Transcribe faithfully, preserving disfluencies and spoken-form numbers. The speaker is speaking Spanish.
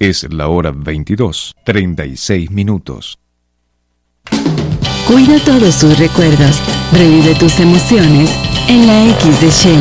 Es la hora veintidós, treinta y seis minutos. Cuida todos tus recuerdos. Revive tus emociones en la X de Shell.